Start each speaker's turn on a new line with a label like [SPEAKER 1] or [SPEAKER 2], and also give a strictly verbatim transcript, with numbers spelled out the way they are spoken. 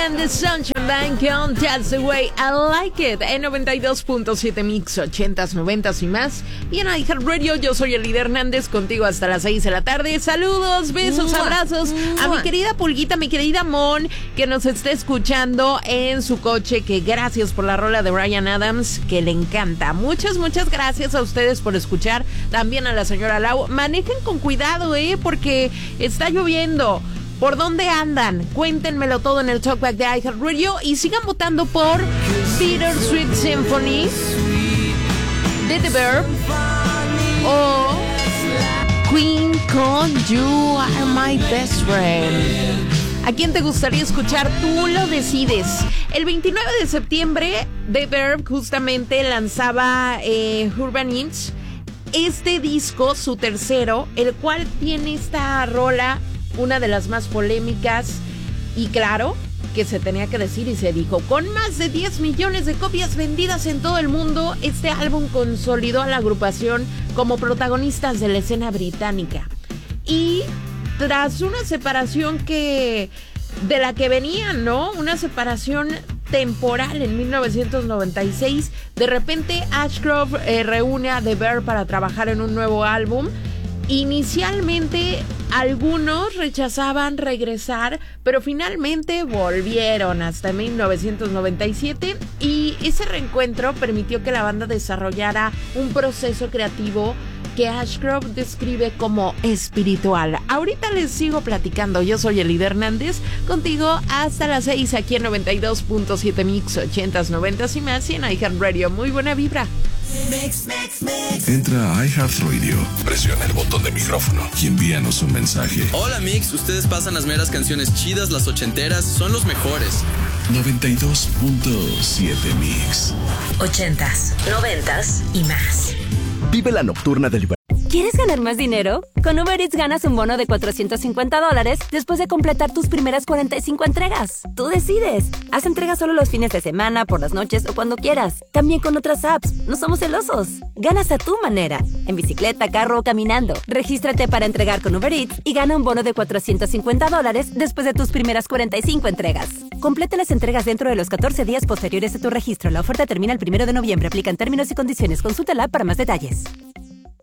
[SPEAKER 1] and the Sunshine Band con That's the Way I Like It en noventa y dos punto siete Mix, ochentas, noventas y más. Y en iHeartRadio, yo soy el líder Hernández, contigo hasta las seis de la tarde. Saludos, besos, ¡mua! Abrazos ¡mua! A mi querida Pulguita, mi querida Mon, que nos está escuchando en su coche, que gracias por la rola de Bryan Adams, que le encanta. Muchas, muchas gracias a ustedes por escuchar. También a la señora Lau. Manejen con cuidado, eh, porque está lloviendo. ¿Por dónde andan? Cuéntenmelo todo en el Talkback de iHeartRadio y sigan votando por Bittersweet Symphony de The Verb o Queen con You Are My Best Friend. ¿A quién te gustaría escuchar? Tú lo decides. El veintinueve de septiembre, The Verb justamente lanzaba eh, Urban Inch, este disco, su tercero, el cual tiene esta rola, una de las más polémicas, y claro, que se tenía que decir y se dijo. Con más de diez millones de copias vendidas en todo el mundo, este álbum consolidó a la agrupación como protagonistas de la escena británica. Y tras una separación que de la que venían, ¿no? Una separación temporal en mil novecientos noventa y seis, de repente Ashcroft eh, reúne a The Verb para trabajar en un nuevo álbum. Inicialmente algunos rechazaban regresar, pero finalmente volvieron hasta mil novecientos noventa y siete, y ese reencuentro permitió que la banda desarrollara un proceso creativo que Ashcroft describe como espiritual. Ahorita les sigo platicando. Yo soy Elida Hernández, contigo hasta las seis aquí en noventa y dos punto siete Mix, ochentas, noventas y más, y en iHeartRadio. Muy buena vibra.
[SPEAKER 2] Mix, mix, mix. Entra a iHeartRadio, presiona el botón de micrófono y envíanos un mensaje.
[SPEAKER 3] Hola Mix, ustedes pasan las meras canciones chidas, las ochenteras, son los mejores.
[SPEAKER 2] noventa y dos punto siete Mix.
[SPEAKER 4] Ochentas, noventas y más.
[SPEAKER 5] Vive la nocturna de libertad.
[SPEAKER 6] ¿Quieres ganar más dinero? Con Uber Eats ganas un bono de cuatrocientos cincuenta dólares después de completar tus primeras cuarenta y cinco entregas. Tú decides. Haz entregas solo los fines de semana, por las noches o cuando quieras. También con otras apps. No somos celosos. Ganas a tu manera. En bicicleta, carro o caminando. Regístrate para entregar con Uber Eats y gana un bono de cuatrocientos cincuenta dólares después de tus primeras cuarenta y cinco entregas. Completa las entregas dentro de los catorce días posteriores a tu registro. La oferta termina el primero de noviembre. Aplican términos y condiciones. Consulta la app para más detalles.